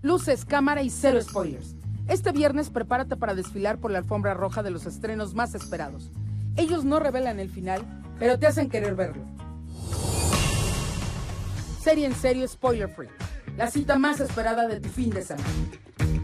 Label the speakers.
Speaker 1: Luces, cámara y cero spoilers. Este viernes prepárate para desfilar por la alfombra roja de los estrenos más esperados. Ellos no revelan el final, pero te hacen querer verlo. Serie en serio spoiler free. La cita más esperada de tu fin de semana.